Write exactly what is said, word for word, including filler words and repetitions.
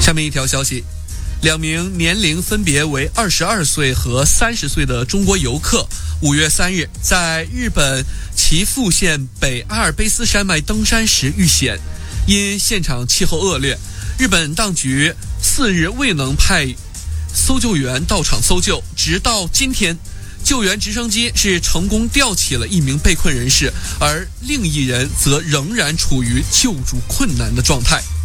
下面一条消息，两名年龄分别为二十二岁和三十岁的中国游客，五月三日在日本岐阜县北阿尔卑斯山脉登山时遇险，因现场气候恶劣，日本当局四日未能派搜救员到场搜救，直到今天，救援直升机是成功吊起了一名被困人士，而另一人则仍然处于救助困难的状态。